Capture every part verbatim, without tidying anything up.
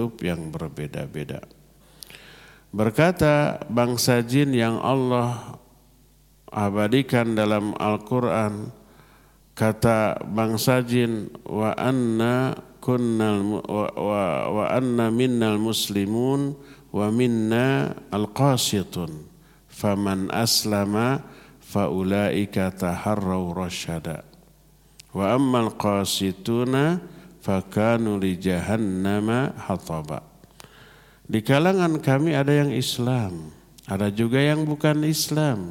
hidup yang berbeda-beda. Berkata bangsa jin yang Allah abadikan dalam Al-Quran, kata bangsa jin, wa anna kunnal wa, wa, wa anna minnal muslimun wa minna al-qasitun faman aslama faulaika taharraw rasyada wa ammal qasituna fakanu li jahannama hataba. Di kalangan kami ada yang Islam, ada juga yang bukan Islam.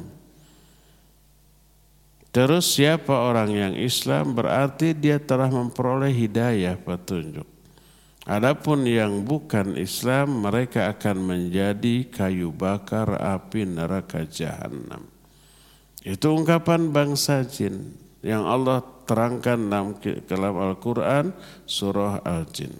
Terus siapa orang yang Islam berarti dia telah memperoleh hidayah petunjuk. Adapun yang bukan Islam mereka akan menjadi kayu bakar api neraka jahanam. Itu ungkapan bangsa jin yang Allah terangkan dalam Al-Quran surah Al-Jin.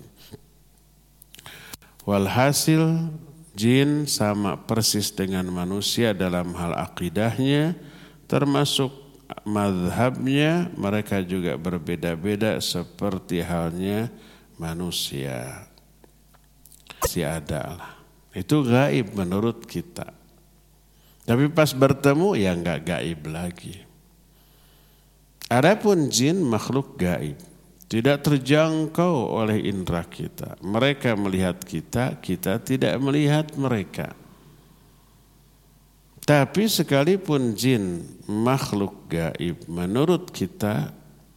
Walhasil jin sama persis dengan manusia dalam hal akidahnya, termasuk mazhabnya. Mereka juga berbeda-beda seperti halnya manusia. Si ada lah. Itu gaib menurut kita. Tapi pas bertemu ya enggak gaib lagi. Adapun jin makhluk gaib, tidak terjangkau oleh indera kita. Mereka melihat kita, kita tidak melihat mereka. Tapi sekalipun jin makhluk gaib menurut kita,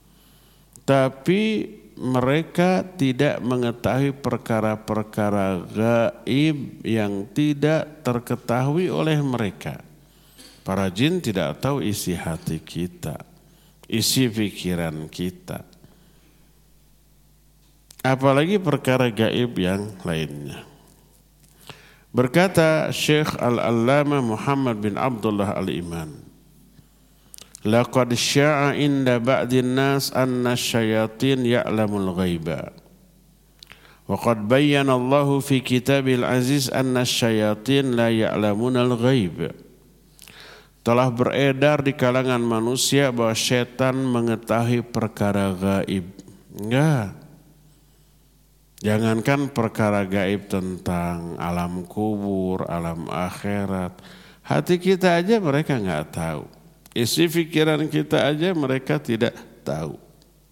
tapi mereka tidak mengetahui perkara-perkara gaib yang tidak terketahui oleh mereka. Para jin tidak tahu isi hati kita, isi pikiran kita. Apalagi perkara gaib yang lainnya. Berkata Syekh Al-Allamah Muhammad bin Abdullah Al-Iman, laqad sya'a inda ba'din nas anna syayatin ya'lamul ghaiba. Wa qad bayyana Allahu fi kitabil aziz anna syayatin la ya'lamunal ghaib. Telah beredar di kalangan manusia bahwa setan mengetahui perkara gaib. Enggak. Jangankan perkara gaib tentang alam kubur, alam akhirat. Hati kita aja mereka enggak tahu. Isi pikiran kita aja mereka tidak tahu.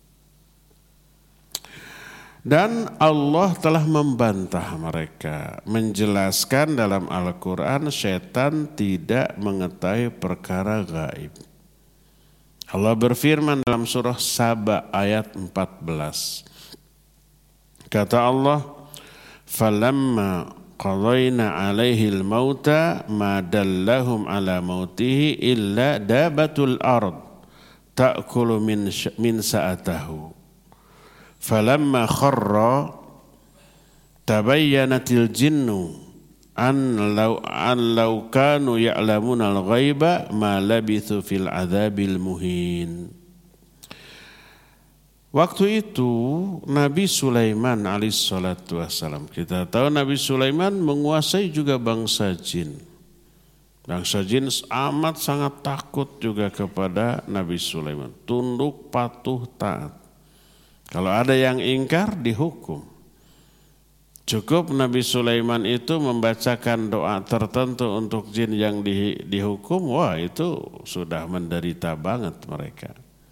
Dan Allah telah membantah mereka, menjelaskan dalam Al-Quran setan tidak mengetahui perkara gaib. Allah berfirman dalam surah Saba ayat empat belas. Kata Allah, falamma qadayna alaihi al-mauta ma dallahum ala mautihi illa dabatul ard ta'kulu min min sa'atahu falamma kharra tabayyanatil jinnu an law an law kanu ya'lamuna al-ghaiba ma labithu fil adzabil muhin. Waktu itu Nabi Sulaiman alaihissalatu wassalam, kita tahu Nabi Sulaiman menguasai juga bangsa jin. Bangsa jin amat sangat takut juga kepada Nabi Sulaiman. Tunduk, patuh, taat. Kalau ada yang ingkar dihukum. Cukup Nabi Sulaiman itu membacakan doa tertentu untuk jin yang di, dihukum, wah itu sudah menderita banget mereka.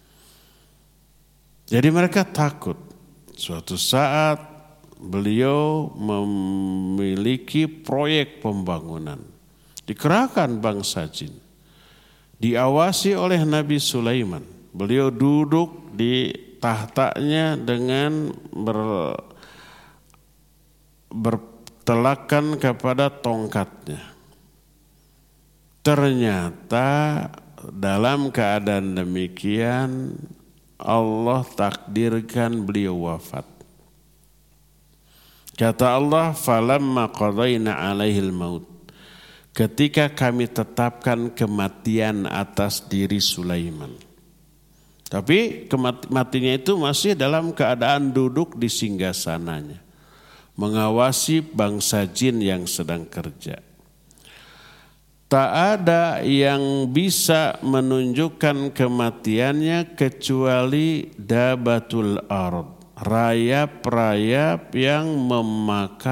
Jadi mereka takut. Suatu saat beliau memiliki proyek pembangunan. Dikerahkan bangsa jin. Diawasi oleh Nabi Sulaiman. Beliau duduk di tahtanya dengan ber, bertelakan kepada tongkatnya. Ternyata dalam keadaan demikian Allah takdirkan beliau wafat. Kata Allah, falamma qadayna alaihil maut. Ketika kami tetapkan kematian atas diri Sulaiman. Tapi kematinya itu masih dalam keadaan duduk di singgasananya. Mengawasi bangsa jin yang sedang kerja. Tak ada yang bisa menunjukkan kematiannya kecuali dabatul ard, rayap-rayap yang memakan